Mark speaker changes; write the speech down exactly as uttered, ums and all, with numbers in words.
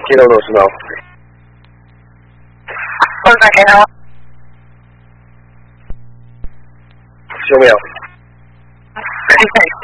Speaker 1: 听到了是吗？
Speaker 2: 我感觉到。
Speaker 1: 有没有？
Speaker 2: 可以可以。